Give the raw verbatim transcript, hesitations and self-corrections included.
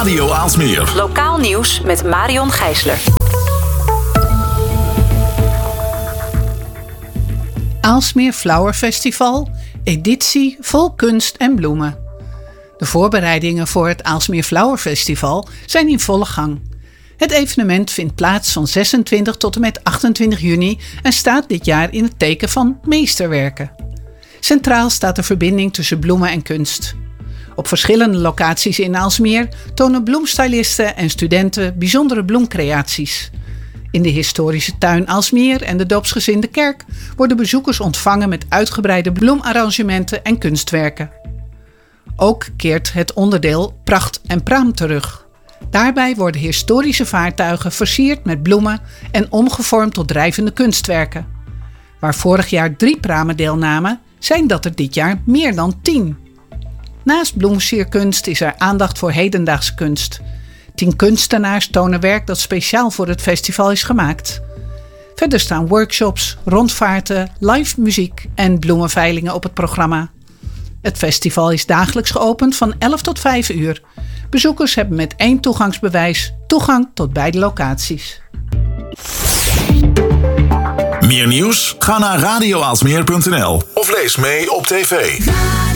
Radio Aalsmeer. Lokaal nieuws met Marion Gijsler. Aalsmeer Flower Festival, editie vol kunst en bloemen. De voorbereidingen voor het Aalsmeer Flower Festival zijn in volle gang. Het evenement vindt plaats van zesentwintig tot en met achtentwintig juni en staat dit jaar in het teken van meesterwerken. Centraal staat de verbinding tussen bloemen en kunst. Op verschillende locaties in Aalsmeer tonen bloemstylisten en studenten bijzondere bloemcreaties. In de historische tuin Aalsmeer en de doopsgezinde kerk worden bezoekers ontvangen met uitgebreide bloemarrangementen en kunstwerken. Ook keert het onderdeel Pracht en Praam terug. Daarbij worden historische vaartuigen versierd met bloemen en omgevormd tot drijvende kunstwerken. Waar vorig jaar drie pramen deelnamen, zijn dat er dit jaar meer dan tien. Naast bloemsierkunst is er aandacht voor hedendaagse kunst. Tien kunstenaars tonen werk dat speciaal voor het festival is gemaakt. Verder staan workshops, rondvaarten, live muziek en bloemenveilingen op het programma. Het festival is dagelijks geopend van elf tot vijf uur. Bezoekers hebben met één toegangsbewijs toegang tot beide locaties. Meer nieuws? Ga naar radio aalsmeer punt n l of lees mee op tv.